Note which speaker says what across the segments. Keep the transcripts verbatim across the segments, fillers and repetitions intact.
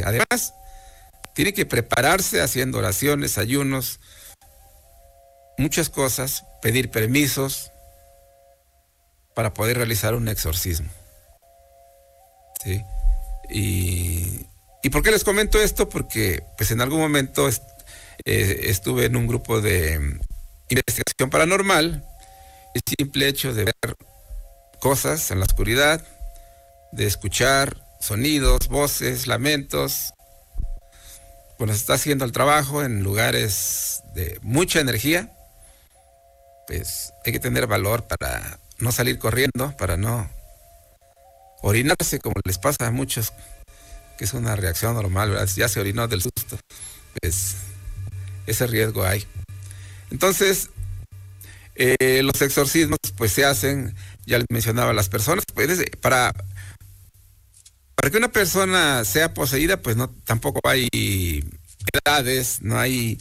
Speaker 1: Además, tiene que prepararse haciendo oraciones, ayunos, muchas cosas, pedir permisos para poder realizar un exorcismo. ¿Sí? Y, ¿Y por qué les comento esto? Porque pues en algún momento est eh, estuve en un grupo de investigación paranormal. El simple hecho de ver cosas en la oscuridad, de escuchar sonidos, voces, lamentos, pues nos está haciendo el trabajo en lugares de mucha energía. Pues hay que tener valor para no salir corriendo, para no orinarse como les pasa a muchos, que es una reacción normal, ¿verdad? Ya se orinó del susto, pues ese riesgo hay. Entonces, eh, los exorcismos pues se hacen, ya les mencionaba, las personas, pues para, para que una persona sea poseída, pues no, tampoco hay edades, no hay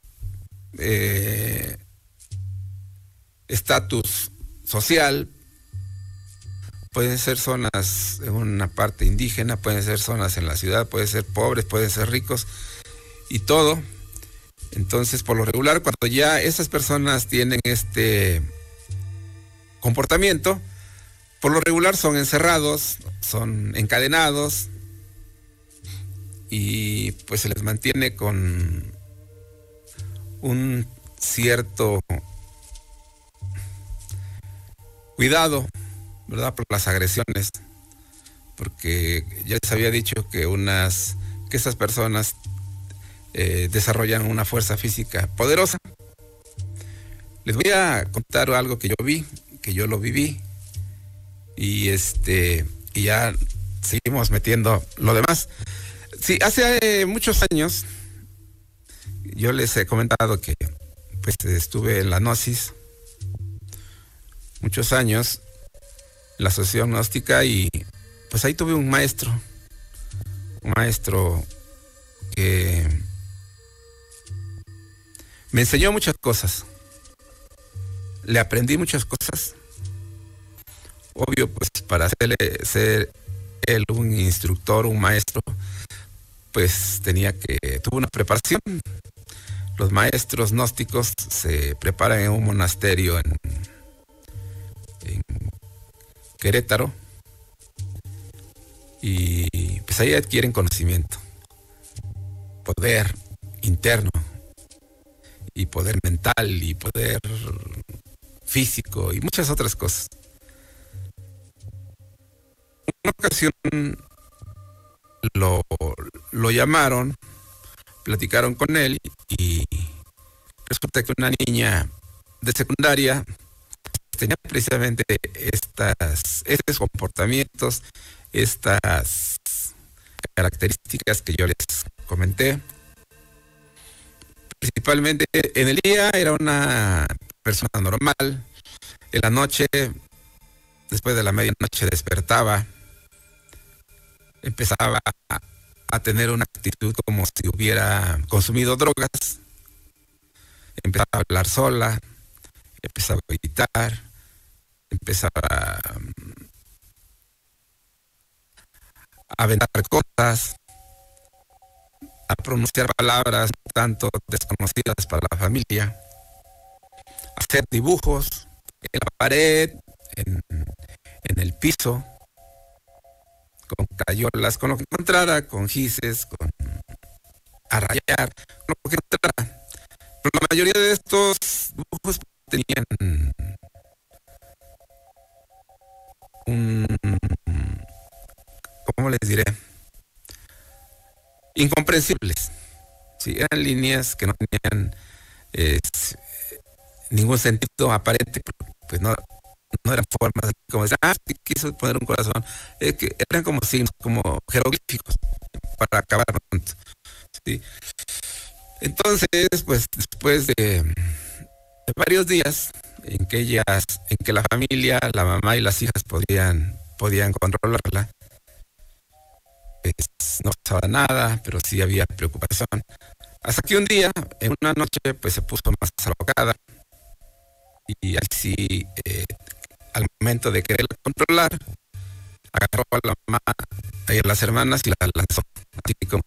Speaker 1: eh, estatus social. Pueden ser zonas en una parte indígena, pueden ser zonas en la ciudad, pueden ser pobres, pueden ser ricos y todo. Entonces, por lo regular, cuando ya esas personas tienen este comportamiento, por lo regular son encerrados, son encadenados y pues se les mantiene con un cierto cuidado, ¿verdad? Por las agresiones, porque ya les había dicho que unas, que estas personas eh, desarrollan una fuerza física poderosa. Les voy a contar algo que yo vi, que yo lo viví, y este, y ya seguimos metiendo lo demás. Sí, hace eh, muchos años, yo les he comentado que pues estuve en la Gnosis muchos años, en la Asociación Gnóstica, y pues ahí tuve un maestro, un maestro que me enseñó muchas cosas, le aprendí muchas cosas. Obvio, pues para hacerle, ser él un instructor, un maestro, pues tenía que, tuvo una preparación. Los maestros gnósticos se preparan en un monasterio en, en Querétaro, y pues ahí adquieren conocimiento, poder interno y poder mental y poder físico y muchas otras cosas. En una ocasión lo, lo llamaron, platicaron con él y resulta que una niña de secundaria tenía precisamente estas, estos comportamientos, estas características que yo les comenté. Principalmente en el día era una persona normal, en la noche, después de la medianoche, despertaba, empezaba a, a tener una actitud como si hubiera consumido drogas, empezaba a hablar sola, empezaba a gritar, empezaba a, a aventar cosas, a pronunciar palabras tanto desconocidas para la familia, a hacer dibujos en la pared, en, en el piso, con crayolas, con lo que encontrara, con gises, con a rayar, con lo que encontrara. Pero la mayoría de estos dibujos tenían un, ¿cómo les diré? Incomprensibles. Sí, eran líneas que no tenían eh, ningún sentido aparente, pues no, no eran formas como decir, ah, quiso poner un corazón, eh, que eran como signos, como jeroglíficos, para acabar pronto. ¿Sí? Entonces, pues después de, de varios días en que ellas, en que la familia, la mamá y las hijas podían, podían controlarla, pues no pasaba nada, pero sí había preocupación. Hasta que un día, en una noche, pues se puso más alocada y así, eh, al momento de quererla controlar, agarró a la mamá y a las hermanas y la lanzó, así como